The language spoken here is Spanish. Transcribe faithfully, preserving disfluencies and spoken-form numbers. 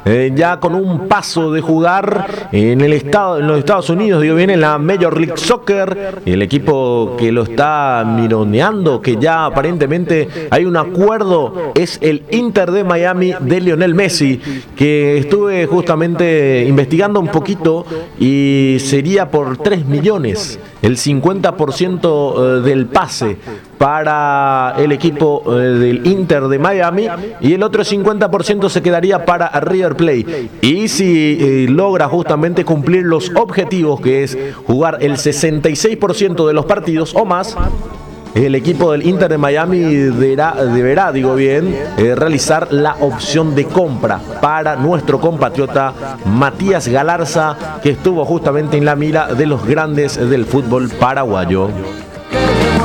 eh, ya con un paso de jugar en el estado, en los Estados Unidos, digo bien, en la Major League Soccer, el equipo que lo está mironeando, que ya aparentemente hay un acuerdo, es el Inter de Miami de Lionel Messi, que estuve justamente investigando un poquito y sería por tres millones, el cincuenta por ciento del pase para el equipo eh, del Inter de Miami, y el otro cincuenta por ciento se quedaría para River Plate. Y si eh, logra justamente cumplir los objetivos, que es jugar el sesenta y seis por ciento de los partidos o más, el equipo del Inter de Miami deberá, deberá digo bien, eh, realizar la opción de compra para nuestro compatriota Matías Galarza, que estuvo justamente en la mira de los grandes del fútbol paraguayo.